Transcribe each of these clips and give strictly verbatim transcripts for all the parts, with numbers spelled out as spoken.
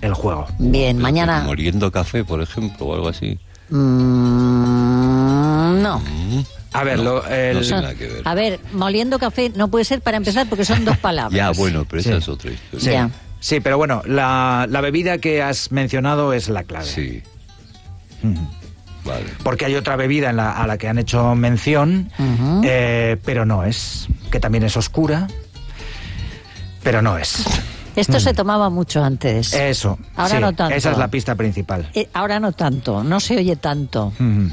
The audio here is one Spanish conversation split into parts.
el juego. Bien, mañana... Moliendo café, por ejemplo, o algo así. Mm, no. Mm. A ver, no, lo, el... no tiene nada que ver. A ver, moliendo café no puede ser para empezar porque son dos palabras. Ya, bueno, pero esa Sí. es otra historia. Sí, Ya. sí, pero bueno, la, la bebida que has mencionado es la clave. Sí, Ujú. vale. Porque hay otra bebida en la, a la que han hecho mención, Ujú. eh, pero no es, que también es oscura, pero no es. Esto se tomaba mucho antes. Eso, Ahora sí, no tanto. esa es la pista principal. Eh, ahora no tanto, no se oye tanto. Ujú.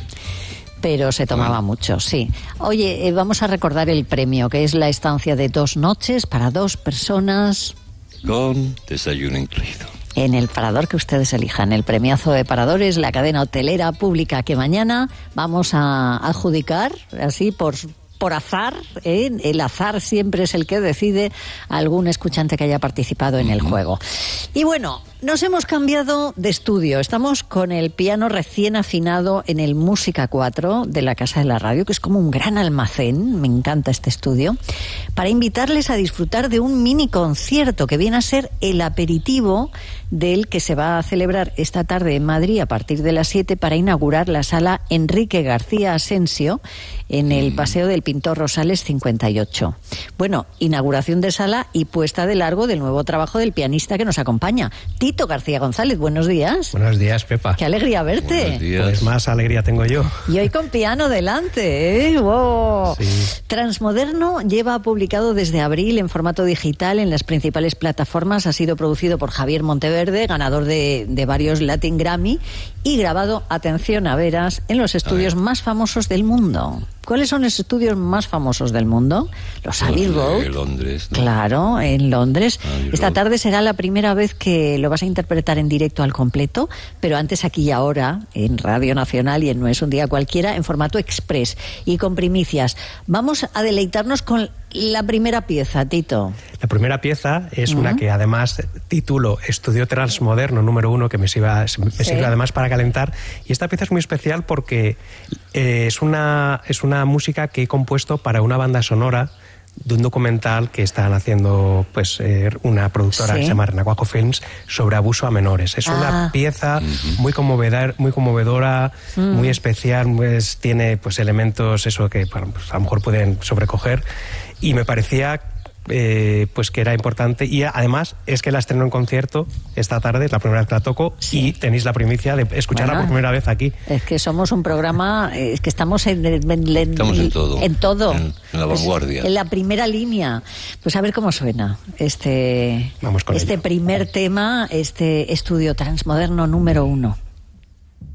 Pero se tomaba Bueno. mucho, sí. Oye, eh, vamos a recordar el premio, que es la estancia de dos noches para dos personas Con desayuno incluido. en el parador que ustedes elijan. El premiazo de paradores, la cadena hotelera pública que mañana vamos a adjudicar, así por... por azar, ¿eh? El azar siempre es el que decide a algún escuchante que haya participado en el juego. Y bueno, nos hemos cambiado de estudio. Estamos con el piano recién afinado en el Música cuatro de la Casa de la Radio, que es como un gran almacén, me encanta este estudio, para invitarles a disfrutar de un mini concierto que viene a ser el aperitivo del que se va a celebrar esta tarde en Madrid a partir de las siete para inaugurar la sala Enrique García Asensio en el Paseo del Pintor Rosales cincuenta y ocho. Bueno, inauguración de sala y puesta de largo del nuevo trabajo del pianista que nos acompaña, Tito García González. Buenos días. Buenos días, Pepa. Qué alegría verte. Buenos días. Pues más alegría tengo yo. Y hoy con piano delante, ¿eh? ¡Wow! Sí. Transmoderno lleva publicado desde abril en formato digital en las principales plataformas. Ha sido producido por Javier Monteverde, ganador de, de varios Latin Grammy, y grabado, atención a veras, en los estudios más famosos del mundo. ¿Cuáles son los estudios más famosos del mundo? Los Abbey Los de Road. Londres, ¿no? Claro, en Londres. Abbey Esta Road. tarde será la primera vez que lo vas a interpretar en directo al completo, pero antes aquí y ahora, en Radio Nacional y en No es un día cualquiera, en formato express y con primicias. Vamos a deleitarnos con la primera pieza, Tito. La primera pieza es una que además titulo Estudio Transmoderno número uno, que me sirve, me Sí. sirve además para calentar. Y esta pieza es muy especial porque eh, es, una, es una música que he compuesto para una banda sonora de un documental que están haciendo pues eh, una productora Sí. que se llama Renacuajo Films sobre abuso a menores. Es Ah. una pieza muy conmovedor, muy conmovedora, muy especial, pues tiene pues elementos eso que bueno, pues, a lo mejor pueden sobrecoger, y me parecía eh, pues que era importante, y además es que la estreno en concierto esta tarde, es la primera vez que la toco, Sí. y tenéis la primicia de escucharla Bueno. por primera vez aquí. Es que somos un programa, eh, es que estamos en, en- en- Estamos en todo. En todo. En- en la Pues, vanguardia. en la primera línea. Pues a ver cómo suena este, Vamos con este ello. primer tema, este estudio transmoderno número uno.